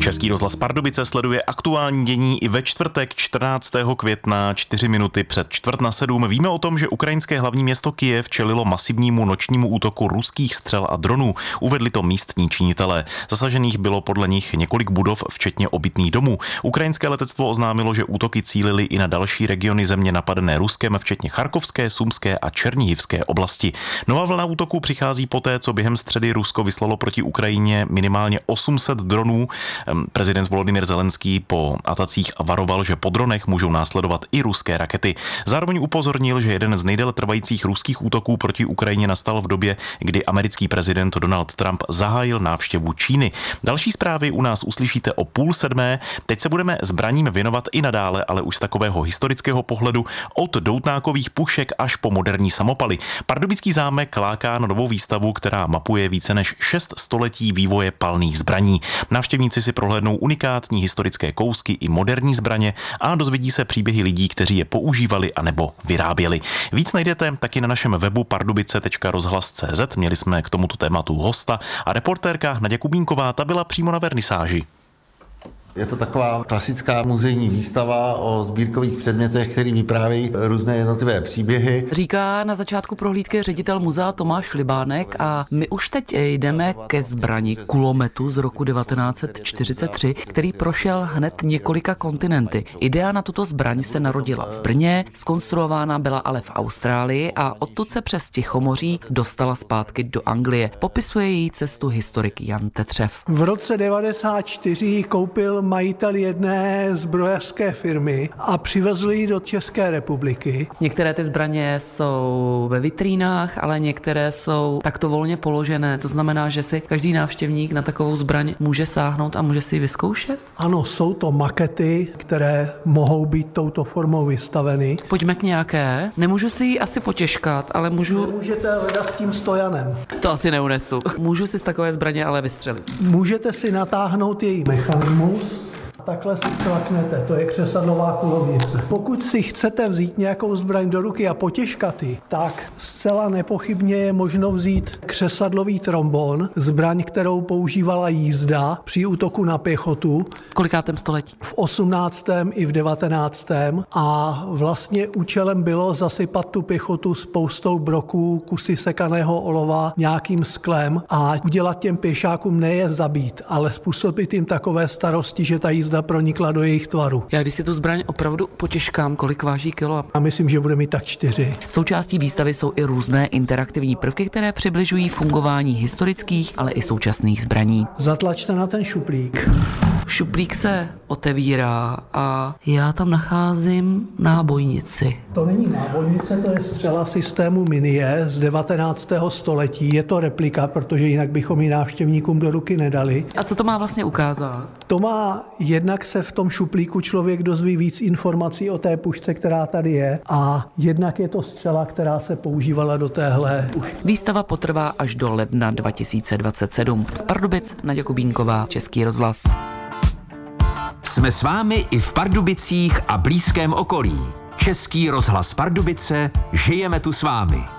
Český rozhlas Pardubice sleduje aktuální dění i ve čtvrtek 14. května 4 minuty před 6:45. Víme o tom, že ukrajinské hlavní město Kyjev čelilo masivnímu nočnímu útoku ruských střel a dronů. Uvedli to místní činitelé. Zasažených bylo podle nich několik budov, včetně obytných domů. Ukrajinské letectvo oznámilo, že útoky cílily i na další regiony země napadené Ruskem, včetně Charkovské, Sumské a Černihivské oblasti. Nová vlna útoků přichází poté, co během středy Rusko vyslalo proti Ukrajině minimálně 800 dronů. Prezident Volodymyr Zelenský po atacích varoval, že po dronech můžou následovat i ruské rakety. Zároveň upozornil, že jeden z nejdéle trvajících ruských útoků proti Ukrajině nastal v době, kdy americký prezident Donald Trump zahájil návštěvu Číny. Další zprávy u nás uslyšíte o 6:30. Teď se budeme zbraním věnovat i nadále, ale už z takového historického pohledu, od doutnákových pušek až po moderní samopaly. Pardubický zámek láká na novou výstavu, která mapuje více než 6 století vývoje palných zbraní. Návštěvníci si prohlédnou unikátní historické kousky i moderní zbraně a dozvědí se příběhy lidí, kteří je používali anebo vyráběli. Víc najdete taky na našem webu pardubice.rozhlas.cz. Měli jsme k tomuto tématu hosta a reportérka Naděja Kubínková, ta byla přímo na vernisáži. Je to taková klasická muzejní výstava o sbírkových předmětech, které vyprávějí různé jednotlivé příběhy. Říká na začátku prohlídky ředitel muzea Tomáš Libánek a my už teď jdeme ke zbrani kulometu z roku 1943, který prošel hned několika kontinenty. Idea na tuto zbraň se narodila v Brně, zkonstruována byla ale v Austrálii a odtud se přes Tichomoří dostala zpátky do Anglie. Popisuje její cestu historik Jan Tetřev. V roce 1994 koupil majitel jedné zbrojařské firmy a přivezli ji do České republiky. Některé ty zbraně jsou ve vitrínách, ale některé jsou takto volně položené. To znamená, že si každý návštěvník na takovou zbraň může sáhnout a může si ji vyzkoušet? Ano, jsou to makety, které mohou být touto formou vystaveny. Pojďme k nějaké. Nemůžu si ji asi potěžkat, ale můžu... Můžete hledat s tím stojanem. To asi neunesu. Můžu si z takové zbraně ale vystřelit. Můžete si natáhnout její mechanismus. Takhle si tlaknete, to je křesadlová kulovnice. Pokud si chcete vzít nějakou zbraň do ruky a potěžkat ji, tak zcela nepochybně je možno vzít křesadlový trombon, zbraň, kterou používala jízda při útoku na pěchotu. V kolikátém století? V 18. i v 19. A vlastně účelem bylo zasypat tu pěchotu spoustou broků, kusy sekaného olova, nějakým sklem a udělat těm pěšákům ne je zabít, ale způsobit jim takové starosti, že ta jízda pronikla do jejich tvaru. Já když si tu zbraň opravdu potěžkám, kolik váží kilo? A myslím, že bude mít tak 4. Součástí výstavy jsou i různé interaktivní prvky, které přibližují fungování historických, ale i současných zbraní. Zatlačte na ten šuplík. Šuplík se otevírá a já tam nacházím nábojnici. To není nábojnice, to je střela systému Minie z 19. století. Je to replika, protože jinak bychom ji návštěvníkům do ruky nedali. A co to má vlastně ukázat? To má jednak se v tom šuplíku člověk dozví víc informací o té pušce, která tady je, a jednak je to střela, která se používala do téhle pušky. Výstava potrvá až do ledna 2027. Z Pardubic Naděja Kubínková, Český rozhlas. Jsme s vámi i v Pardubicích a blízkém okolí. Český rozhlas Pardubice, žijeme tu s vámi.